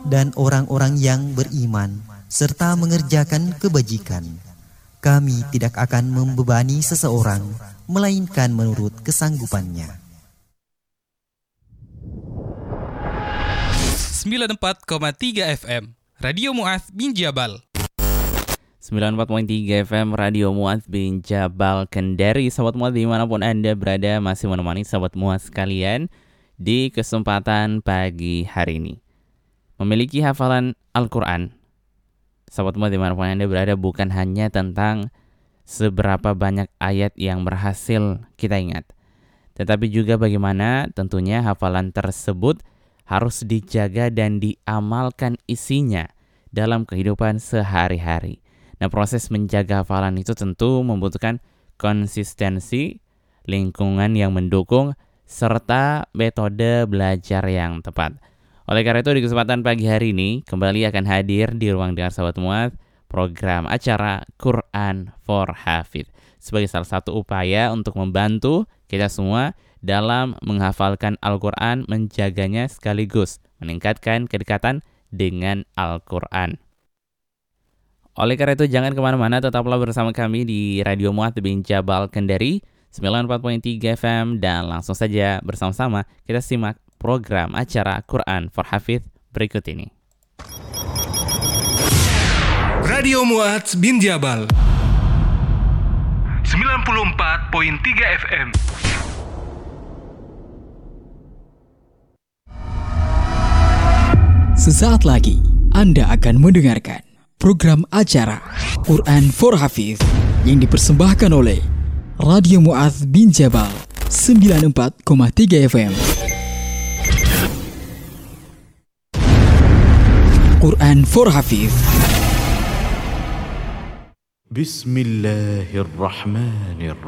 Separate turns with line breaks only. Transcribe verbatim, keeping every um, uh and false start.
dan orang-orang yang beriman serta mengerjakan kebajikan. Kami tidak akan membebani seseorang melainkan menurut kesanggupannya.
sembilan puluh empat koma tiga F M Radio Mu'adz bin Jabal.
sembilan puluh empat koma tiga F M Radio Mu'adz bin Jabal Kendari. Sahabat Mu'adz dimanapun Anda berada, masih menemani sahabat Mu'adz sekalian di kesempatan pagi hari ini. Memiliki hafalan Al-Quran, sahabat Mu'adz dimanapun Anda berada, bukan hanya tentang seberapa banyak ayat yang berhasil kita ingat, tetapi juga bagaimana tentunya hafalan tersebut harus dijaga dan diamalkan isinya dalam kehidupan sehari-hari. Nah, proses menjaga hafalan itu tentu membutuhkan konsistensi, lingkungan yang mendukung, serta metode belajar yang tepat. Oleh karena itu, di kesempatan pagi hari ini kembali akan hadir di ruang dengar sahabat Mu'adz program acara Quran for Hafidh sebagai salah satu upaya untuk membantu kita semua dalam menghafalkan Al-Quran, menjaganya sekaligus meningkatkan kedekatan dengan Al-Quran. Oleh karena itu, jangan kemana-mana, tetaplah bersama kami di Radio Mu'adz bin Jabal Kendari sembilan puluh empat koma tiga F M, dan langsung saja bersama-sama kita simak program acara Quran for Hafidh berikut ini.
Radio Mu'adz bin Jabal sembilan puluh empat koma tiga F M.
Sesaat lagi Anda akan mendengarkan program acara Quran for Hafidh yang dipersembahkan oleh Radio Mu'adz bin Jabal sembilan puluh empat koma tiga F M. Quran for Hafidh.
Bismillahirrahmanirrahim.